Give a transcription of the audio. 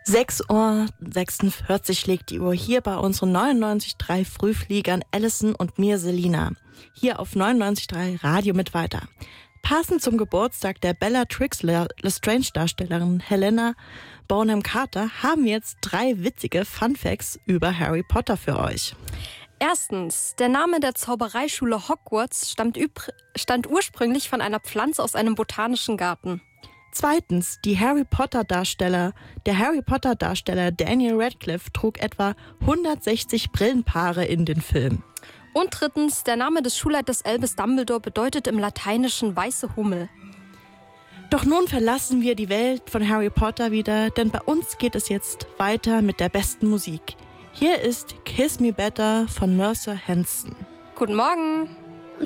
6:46 Uhr schlägt die Uhr hier bei unseren 99.3 Frühfliegern Allison und mir, Selina. Hier auf 99.3 Radio mit weiter. Passend zum Geburtstag der Bellatrix Lestrange-Darstellerin Helena Bonham Carter haben wir jetzt 3 witzige Funfacts über Harry Potter für euch. Erstens, der Name der Zaubereischule Hogwarts stammt ursprünglich von einer Pflanze aus einem botanischen Garten. Zweitens, der Harry Potter Darsteller Daniel Radcliffe trug etwa 160 Brillenpaare in den Film. Und drittens, der Name des Schulleiters Albus Dumbledore bedeutet im Lateinischen weiße Hummel. Doch nun verlassen wir die Welt von Harry Potter wieder, denn bei uns geht es jetzt weiter mit der besten Musik. Hier ist Kiss Me Better von Mercer Hanson. Guten Morgen!